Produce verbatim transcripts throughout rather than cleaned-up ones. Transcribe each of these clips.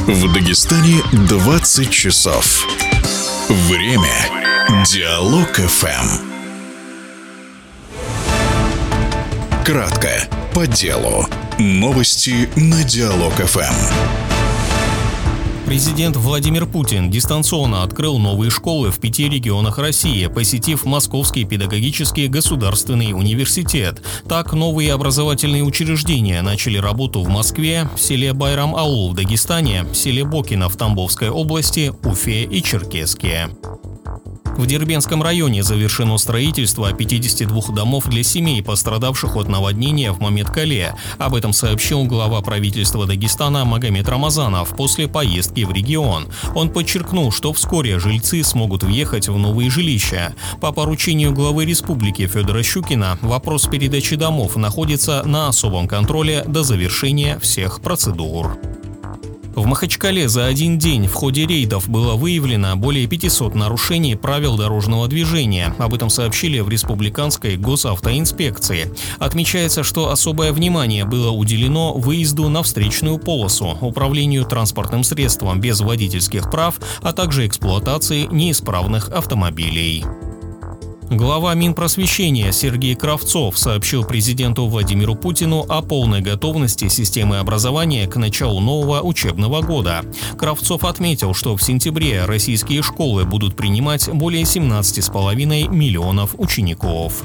В Дагестане двадцать часов. Время. Диалог эф эм. Кратко, по делу. Новости на Диалог эф эм. Президент Владимир Путин дистанционно открыл новые школы в пяти регионах России, посетив Московский педагогический государственный университет. Так, новые образовательные учреждения начали работу в Москве, в селе Байрам-Аул в Дагестане, в селе Бокино в Тамбовской области, Уфе и Черкесске. В Дербентском районе завершено строительство пятидесяти двух домов для семей, пострадавших от наводнения в Маметкале. Об этом сообщил глава правительства Дагестана Магомед Рамазанов после поездки в регион. Он подчеркнул, что вскоре жильцы смогут въехать в новые жилища. По поручению главы республики Федора Щукина вопрос передачи домов находится на особом контроле до завершения всех процедур. В Махачкале за один день в ходе рейдов было выявлено более пятисот нарушений правил дорожного движения. Об этом сообщили в Республиканской госавтоинспекции. Отмечается, что особое внимание было уделено выезду на встречную полосу, управлению транспортным средством без водительских прав, а также эксплуатации неисправных автомобилей. Глава Минпросвещения Сергей Кравцов сообщил президенту Владимиру Путину о полной готовности системы образования к началу нового учебного года. Кравцов отметил, что в сентябре российские школы будут принимать более семнадцати с половиной миллионов учеников.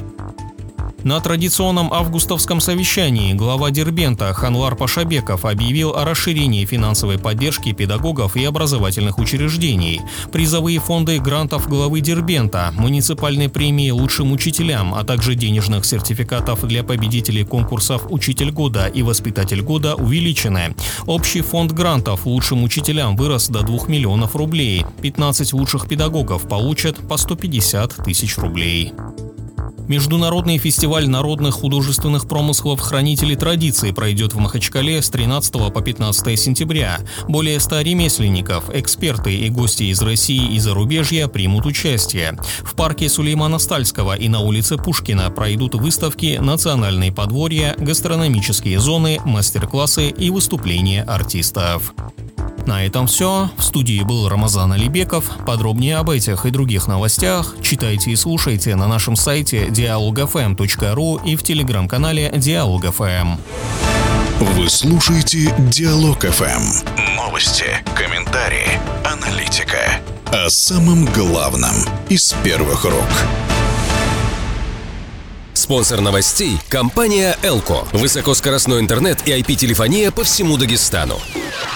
На традиционном августовском совещании глава Дербента Ханвар Пашабеков объявил о расширении финансовой поддержки педагогов и образовательных учреждений. Призовые фонды грантов главы Дербента, муниципальной премии лучшим учителям, а также денежных сертификатов для победителей конкурсов «Учитель года» и «Воспитатель года» увеличены. Общий фонд грантов лучшим учителям вырос до двух миллионов рублей. пятнадцать лучших педагогов получат по сто пятьдесят тысяч рублей. Международный фестиваль народных художественных промыслов «Хранители традиций» пройдет в Махачкале с тринадцатого по пятнадцатое сентября. Более ста ремесленников, эксперты и гости из России и зарубежья примут участие. В парке Сулеймана Стальского и на улице Пушкина пройдут выставки «Национальные подворья», гастрономические зоны, мастер-классы и выступления артистов. На этом все. В студии был Рамазан Алибеков. Подробнее об этих и других новостях читайте и слушайте на нашем сайте диалог эф эм точка ру и в телеграм-канале Диалог эф эм. Вы слушаете Диалог эф эм. Новости, комментарии, аналитика. О самом главном из первых рук. Спонсор новостей – компания Элко. Высокоскоростной интернет и ай пи-телефония по всему Дагестану.